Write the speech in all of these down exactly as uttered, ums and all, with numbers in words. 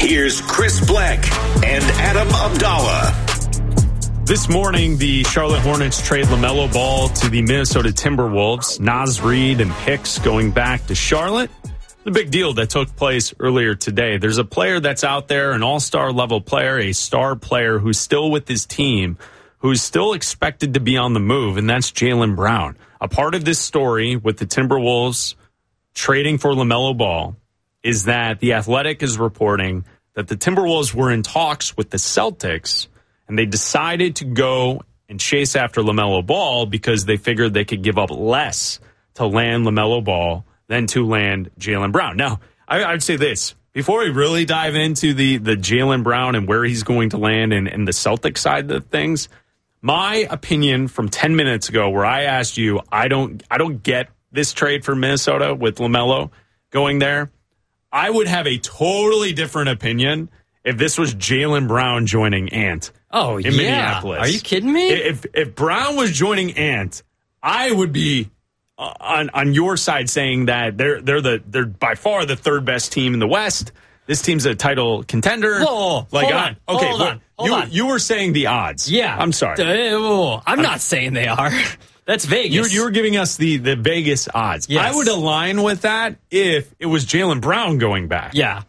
Here's Chris Black and Adam Abdallah. This morning, the Charlotte Hornets trade LaMelo Ball to the Minnesota Timberwolves. Naz Reid and picks going back to Charlotte. The big deal that took place earlier today. There's a player that's out there, an all-star level player, a star player who's still with his team, who's still expected to be on the move, and that's Jaylen Brown. A part of this story with the Timberwolves trading for LaMelo Ball is that The Athletic is reporting that the Timberwolves were in talks with the Celtics, and they decided to go and chase after LaMelo Ball because they figured they could give up less to land LaMelo Ball than to land Jaylen Brown. Now, I, I'd say this. Before we really dive into the, the Jaylen Brown and where he's going to land and, and the Celtic side of things, my opinion from ten minutes ago where I asked you, I don't I don't get this trade for Minnesota with LaMelo going there. I would have a totally different opinion if this was Jaylen Brown joining Ant. Oh, in yeah. Minneapolis. Are you kidding me? If if Brown was joining Ant, I would be uh, on on your side saying that they're they're the they're by far the third best team in the West. This team's a title contender. Whoa, like hold I, on, okay, hold well, on, hold you on. you were saying the odds. Yeah, I'm sorry. Uh, whoa, I'm, I'm not saying they are. That's Vegas. You you were giving us the the Vegas odds. Yes. I would align with that if it was Jaylen Brown going back. Yeah.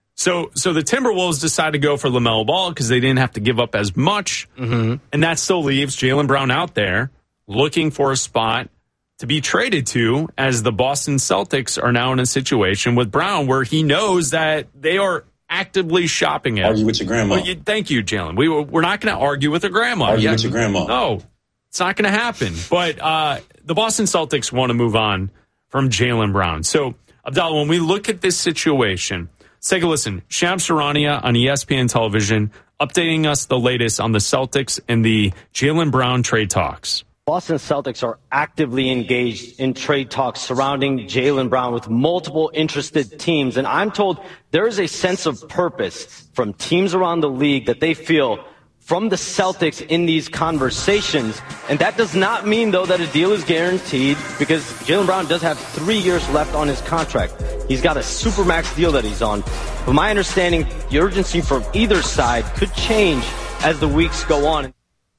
So so the Timberwolves decided to go for LaMelo Ball because they didn't have to give up as much. Mm-hmm. And that still leaves Jaylen Brown out there looking for a spot to be traded to, as the Boston Celtics are now in a situation with Brown where he knows that they are actively shopping him. Argue with your grandma. Well, you, thank you, Jalen. We, we're not going to argue with a grandma. Argue yeah, with your grandma. No, it's not going to happen. But uh, the Boston Celtics want to move on from Jaylen Brown. So, Abdallah, when we look at this situation, let's take a listen. Shams Charania on E S P N television updating us the latest on the Celtics and the Jaylen Brown trade talks. Boston Celtics are actively engaged in trade talks surrounding Jaylen Brown with multiple interested teams. And I'm told there is a sense of purpose from teams around the league that they feel from the Celtics in these conversations. And that does not mean, though, that a deal is guaranteed, because Jaylen Brown does have three years left on his contract. He's got a supermax deal that he's on. But my understanding, the urgency from either side could change as the weeks go on.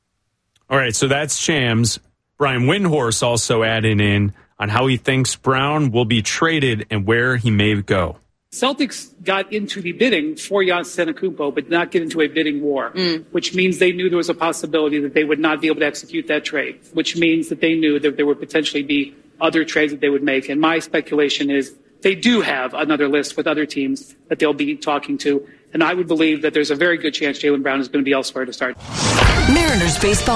All right, so that's Shams. Brian Windhorst also adding in on how he thinks Brown will be traded and where he may go. Celtics got into the bidding for Giannis Antetokounmpo, but did not get into a bidding war, mm. which means they knew there was a possibility that they would not be able to execute that trade, which means that they knew that there would potentially be other trades that they would make. And my speculation is they do have another list with other teams that they'll be talking to. And I would believe that there's a very good chance Jaylen Brown is going to be elsewhere to start. Mariners baseball.